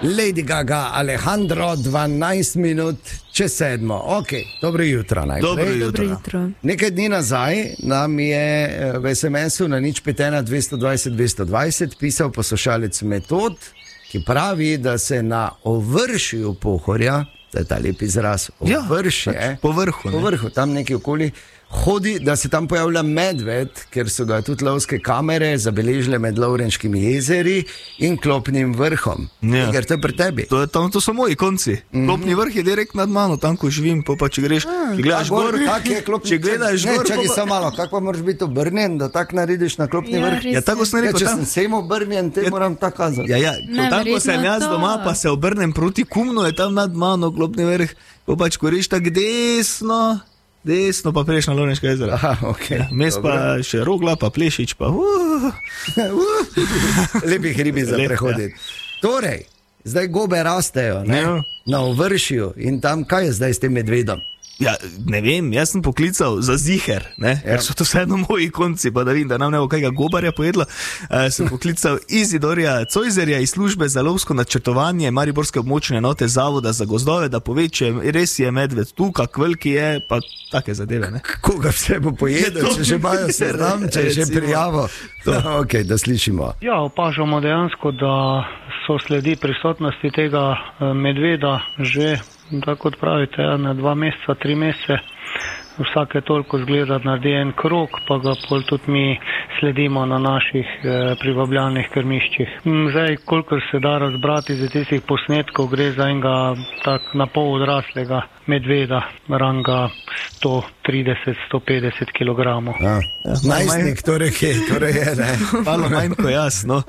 Lady Gaga, Alejandro, 12 minut čez 7. Ok, dobro jutro najprej. Dobro jutro. Nekaj dni nazaj nam je v SMS-u na 051 220 220 pisal poslušalec Metod, ki pravi, da se na ovršju Pohorja, to je ta lep izraz, ovršje, po vrhu, tam nekje okoli, hodi, da se tam pojavlja medved, ker so ga tudi lovske kamere zabeležile med Lovrenškimi jezeri in Klopnim vrhom. Ja. Ker to je pri tebi. To so moji konci. Klopni vrh je direkt nad mano, tam ko živim, pa če greš, če gledaš gor, če gledaš gor, čakaj samo malo, kako moraš biti obrnjen, da tak narediš na Klopni vrh? Ja, tako sem rekel, če sem sem obrnjen, te moram tako kazati. Ja, tam, ko sem jaz doma, pa se obrnem proti Kumnu, je tam nad mano Klopni vrh, pa če greš tako desno pa prejš na Lovrenška jezera. Okay, mes pa še Rogla, pa Plešič, pa lepih ribi za prehoditi. Torej, zdaj gobe rastejo, ne? Na ovršju in tam, kaj je zdaj s tem medvedom? Ja, ne vem, jaz sem poklical za ziher, ker so to vseeno moji konci, pa da vidim, da nam ne bo kaj gobarja pojedlo. Sem poklical Izidorja Cojzerja iz službe za lovsko načrtovanje Mariborske območne enote Zavoda za gozdove, da pove, če res je medved tu, kak veliki je, pa take zadeve. Ne? Koga vse bo pojedel, če že imajo seznam, če je že prijavo. Ok, da slišimo. Ja, opažamo dejansko, da so sledi prisotnosti tega medveda že, tako kot pravite, na 2 meseca, 3 mesece. Vsake toliko zgleda naredi en krog, pa ga pol tudi mi sledimo na naših privabljanih krmiščih. Zdaj, kolikor se da razbrati iz tistih posnetkov, gre za enega tak na pol odraslega medveda, ranga 130-150 kilogramov. Najstnik torej je, ne? Malo manj ko jaz, no.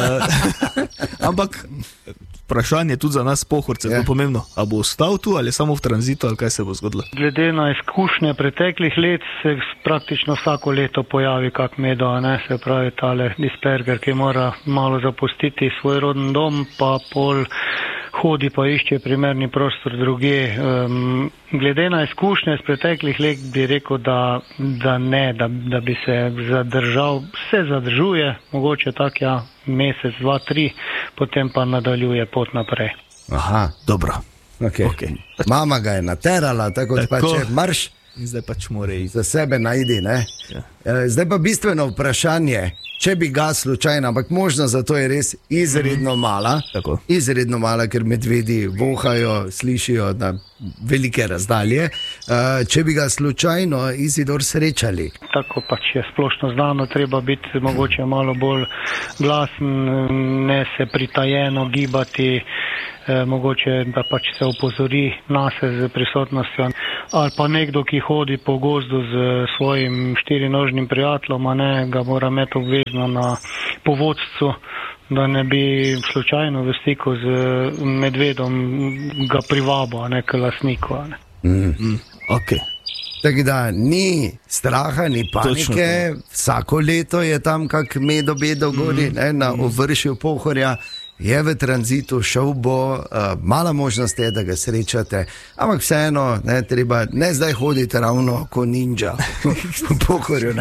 Ampak vprašanje tudi za nas Pohorce je zelo pomembno. A bo ostal tu ali samo v tranzitu, ali kaj se bo zgodilo? Glede na izkušnje preteklih let se praktično vsako leto pojavi kak medo, ne? Se pravi tale disperger, ki mora malo zapustiti svoj rodni dom, pa pol hodi pa išče primerni prostor druge. Glede na izkušnje iz preteklih let bi rekel, da ne, da bi se zadržal. Se zadržuje, mogoče tak mesec, 2, 3, potem pa nadaljuje pot naprej. Aha, dobro. Okay. Mama ga je naterala, tako pa če marš, zdaj pač mora iti. Za sebe najdi, ne? Ja. Zdaj pa bistveno vprašanje, če bi ga slučajno, ampak možnost za to je res izredno mala. Izredno mala, ker medvedi vohajo, slišijo na velike razdalje. Če bi ga slučajno Izidor srečali. Tako pač je splošno znano, treba biti mogoče malo bolj glasen, ne se pritajeno gibati, mogoče da pač se opozori nase z prisotnostjo. Ali pa nekdo, ki hodi po gozdu z svojim 4-nožnim prijateljem, ga mora imeti obvezno na povodstvu, da ne bi slučajno v stiku z medvedom ga privabo, k lastniku. Okay. Tako da ni straha, ni panike, vsako leto je tam kak medo gori, na ovršju Pohorja. Je v tranzitu, šel bo, mala možnost je, da ga srečate, ampak vseeno, treba ne zdaj hoditi ravno ko ninja v Pohorju,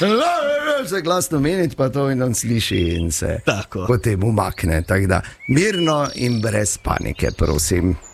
se glasno meniti, pa to in on sliši in se potem umakne. Tako da mirno in brez panike, prosim.